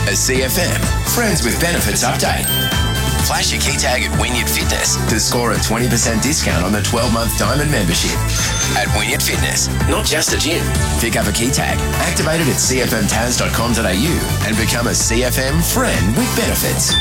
A CFM Friends with Benefits update. Flash your key tag at Wynyard Fitness to score a 20% discount on the 12-month Diamond membership. At Wynyard Fitness, not just a gym. Pick up a key tag, activate it at cfmtaz.com.au and become a CFM friend with benefits.